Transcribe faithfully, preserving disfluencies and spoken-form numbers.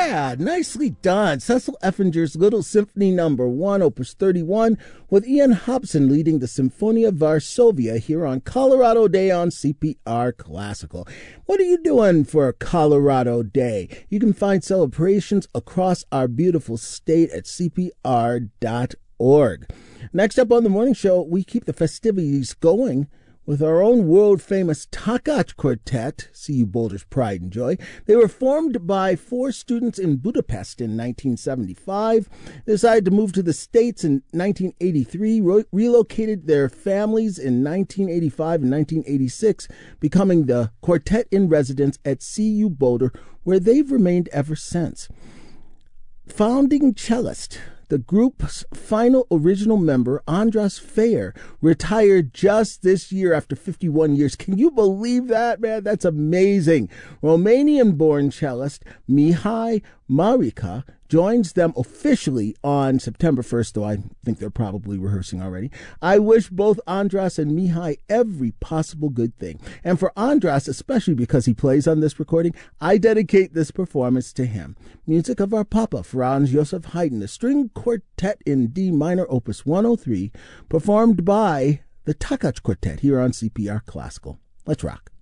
Yeah, nicely done. Cecil Effinger's Little Symphony Number One, Opus thirty-one, with Ian Hobson leading the Symphonia Varsovia here on Colorado Day on C P R Classical. What are you doing for Colorado Day? You can find celebrations across our beautiful state at C P R dot org. Next up on the morning show, we keep the festivities going with our own world-famous Takács Quartet, C U Boulder's pride and joy. They were formed by four students in Budapest in nineteen seventy-five, they decided to move to the States in nineteen eighty-three, re- relocated their families in nineteen eighty-five and nineteen eighty-six, becoming the quartet in residence at C U Boulder, where they've remained ever since. Founding cellist, the group's final original member, Andras Feher, retired just this year after fifty-one years. Can you believe that, man? That's amazing. Romanian-born cellist Mihai Marica joins them officially on September first, though I think they're probably rehearsing already. I wish both Andras and Mihai every possible good thing. And for Andras, especially because he plays on this recording, I dedicate this performance to him. Music of our Papa, Franz Joseph Haydn, a string quartet in D minor, opus one oh three, performed by the Takács Quartet here on C P R Classical. Let's rock.